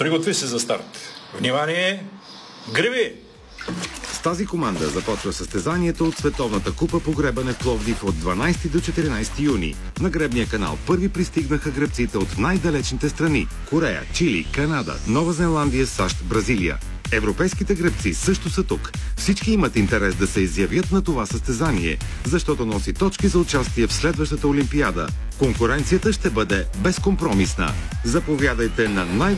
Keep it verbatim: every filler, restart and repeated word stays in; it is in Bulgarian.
Приготви се за старт. Внимание! Греби! С тази команда започва състезанието от Световната купа по гребане в Пловдив от дванайсети до четиринайсети юни. На гребния канал първи пристигнаха гребците от най-далечните страни – Корея, Чили, Канада, Нова Зеландия, САЩ, Бразилия. Европейските гребци също са тук. Всички имат интерес да се изявят на това състезание, защото носи точки за участие в следващата Олимпиада. Конкуренцията ще бъде безкомпромисна. Заповядайте на най